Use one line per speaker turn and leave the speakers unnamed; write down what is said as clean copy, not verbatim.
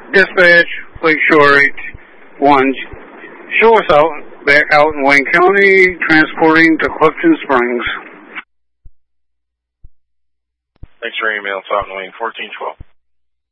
Dispatch, Lakeshore 81. Show us back out in Wayne County, transporting to Clifton Springs.
Thanks for your email, Fountain Wayne 1412.